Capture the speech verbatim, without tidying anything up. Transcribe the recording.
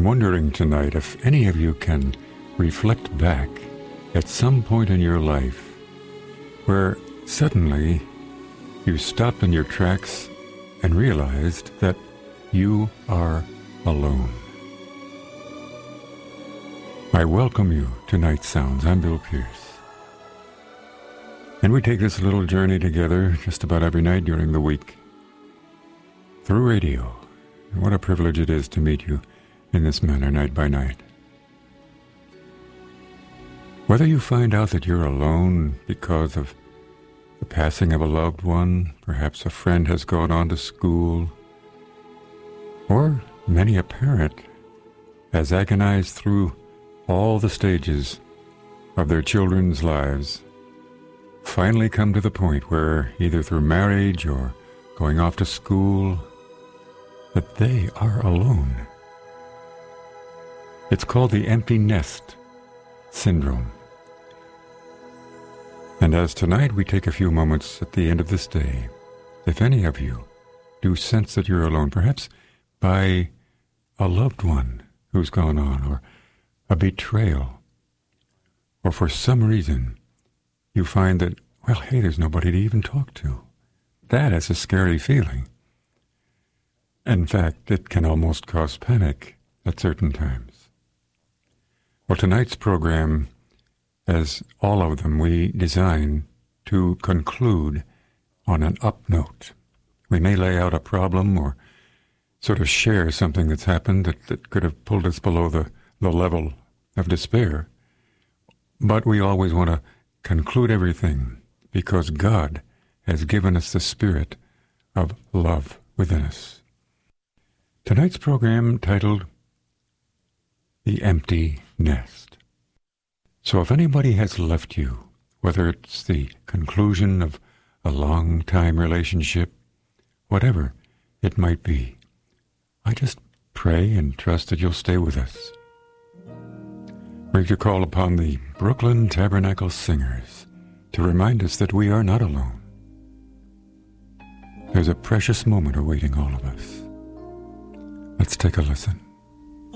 I'm wondering tonight if any of you can reflect back at some point in your life where suddenly you stopped in your tracks and realized that you are alone. I welcome you to Night Sounds. I'm Bill Pierce. And we take this little journey together just about every night during the week through radio. And what a privilege it is to meet you in this manner, night by night. Whether you find out that you're alone because of the passing of a loved one, perhaps a friend has gone on to school, or many a parent has agonized through all the stages of their children's lives, finally come to the point where either through marriage or going off to school, that they are alone. It's called the empty nest syndrome. And as tonight we take a few moments at the end of this day, if any of you do sense that you're alone, perhaps by a loved one who's gone on, or a betrayal, or for some reason you find that, well, hey, there's nobody to even talk to. That is a scary feeling. In fact, it can almost cause panic at certain times. Well, tonight's program, as all of them, we design to conclude on an up note. We may lay out a problem or sort of share something that's happened that, that could have pulled us below the, the level of despair. But we always want to conclude everything because God has given us the spirit of love within us. Tonight's program titled The Empty Nest. So if anybody has left you, whether it's the conclusion of a long-time relationship, whatever it might be, I just pray and trust that you'll stay with us. We're going to call upon the Brooklyn Tabernacle Singers to remind us that we are not alone. There's a precious moment awaiting all of us. Let's take a listen.